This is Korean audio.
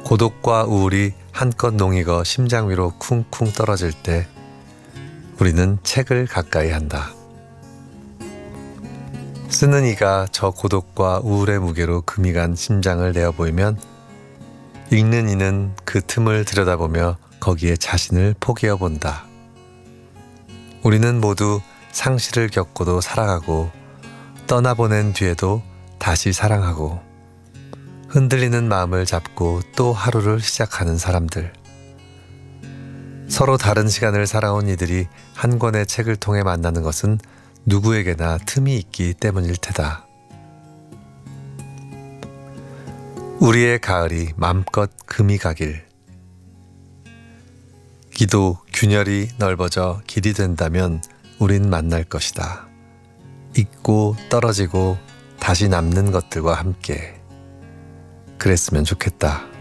고독과 우울이 한껏 농익어 심장 위로 쿵쿵 떨어질 때 우리는 책을 가까이 한다. 쓰는 이가 저 고독과 우울의 무게로 금이 간 심장을 내어 보이면 읽는 이는 그 틈을 들여다보며 거기에 자신을 포개어 본다. 우리는 모두 상실을 겪고도 살아가고 떠나보낸 뒤에도 다시 사랑하고 흔들리는 마음을 잡고 또 하루를 시작하는 사람들. 서로 다른 시간을 살아온 이들이 한 권의 책을 통해 만나는 것은 누구에게나 틈이 있기 때문일 테다. 우리의 가을이 맘껏 금이 가길. 기도 균열이 넓어져 길이 된다면 우린 만날 것이다. 잊고 떨어지고 다시 남는 것들과 함께. 그랬으면 좋겠다.